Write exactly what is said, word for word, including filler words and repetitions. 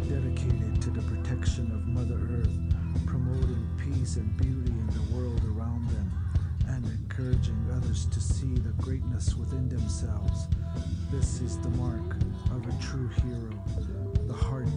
dedicated to the protection of Mother Earth, promoting peace and beauty in the world around them, and encouraging others to see the greatness within themselves. This is the mark of a true hero, the heart